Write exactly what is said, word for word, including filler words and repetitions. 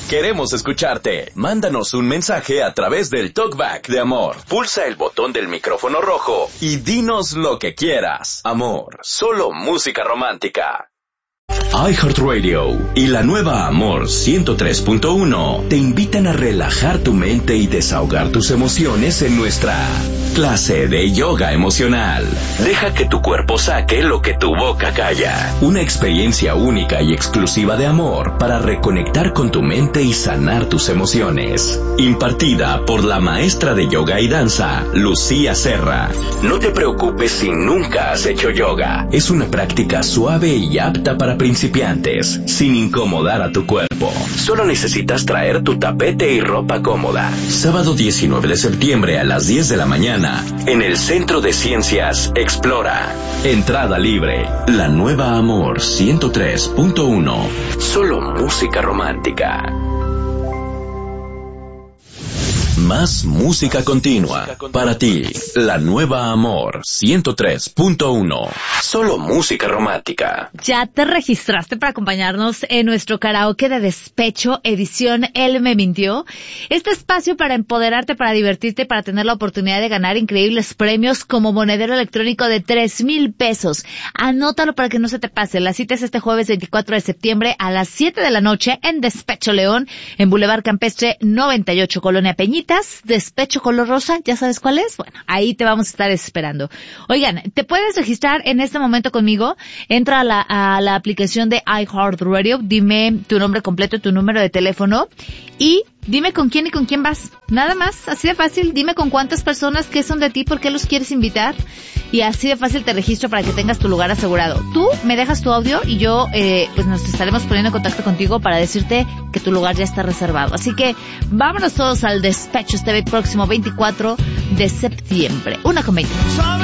Queremos escucharte. Mándanos un mensaje a través del TalkBack de Amor. Pulsa el botón del micrófono rojo y dinos lo que quieras. Amor, solo música romántica. iHeartRadio y la nueva Amor ciento tres punto uno te invitan a relajar tu mente y desahogar tus emociones en nuestra clase de yoga emocional. Deja que tu cuerpo saque lo que tu boca calla. Una experiencia única y exclusiva de amor para reconectar con tu mente y sanar tus emociones. Impartida por la maestra de yoga y danza, Lucía Serra. No te preocupes si nunca has hecho yoga. Es una práctica suave y apta para principiantes, sin incomodar a tu cuerpo. Solo necesitas traer tu tapete y ropa cómoda. Sábado diecinueve de septiembre a las diez de la mañana, en el Centro de Ciencias Explora. Entrada libre. La nueva Amor ciento tres punto uno. Solo música romántica. Más música continua. Para ti, la nueva Amor ciento tres punto uno. Solo música romántica. ¿Ya te registraste para acompañarnos en nuestro karaoke de despecho, edición Él me mintió? Este espacio para empoderarte, para divertirte, para tener la oportunidad de ganar increíbles premios como monedero electrónico de tres mil pesos. Anótalo para que no se te pase. La cita es este jueves veinticuatro de septiembre a las siete de la noche en Despecho León, en Boulevard Campestre noventa y ocho, Colonia Peñitas. Despecho color rosa, ¿ya sabes cuál es? Bueno, ahí te vamos a estar esperando. Oigan, ¿te puedes registrar en este momento conmigo? Entra a la, a la aplicación de iHeartRadio, dime tu nombre completo, tu número de teléfono y dime con quién y con quién vas. Nada más, así de fácil. Dime con cuántas personas, qué son de ti, por qué los quieres invitar. Y así de fácil te registro para que tengas tu lugar asegurado. Tú me dejas tu audio y yo, eh, pues nos estaremos poniendo en contacto contigo para decirte que tu lugar ya está reservado. Así que vámonos todos al despecho este próximo veinticuatro de septiembre. Una con veinte.